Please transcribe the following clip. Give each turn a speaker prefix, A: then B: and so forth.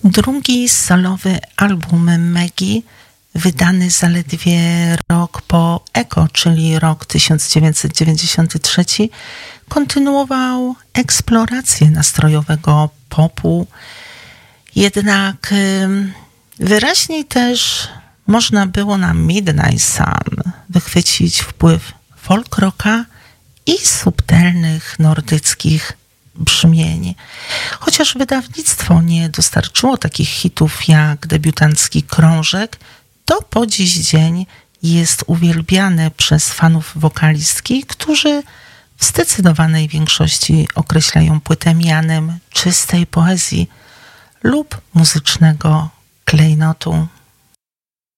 A: Drugi solowy album Megi, wydany zaledwie rok po Echo, czyli rok 1993, kontynuował eksplorację nastrojowego popu, jednak wyraźniej też można było na Midnight Sun wychwycić wpływ folk rocka i subtelnych nordyckich brzmień. Chociaż wydawnictwo nie dostarczyło takich hitów jak debiutancki krążek, to po dziś dzień jest uwielbiane przez fanów wokalistki, którzy w zdecydowanej większości określają płytę mianem czystej poezji lub muzycznego klejnotu.